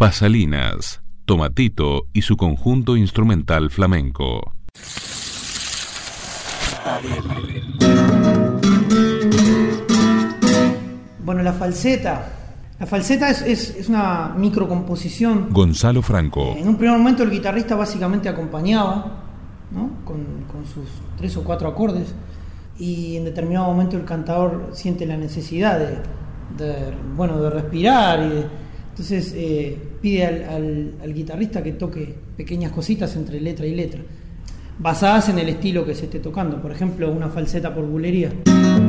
Pasalinas, Tomatito y su conjunto instrumental flamenco. Bueno, la falseta. La falseta es una microcomposición. Gonzalo Franco. En un primer momento el guitarrista básicamente acompañaba, ¿no? con sus 3 o 4 acordes, y en determinado momento el cantador siente la necesidad de respirar, entonces pide al guitarrista que toque pequeñas cositas entre letra y letra, basadas en el estilo que se esté tocando. Por ejemplo, una falseta por bulería.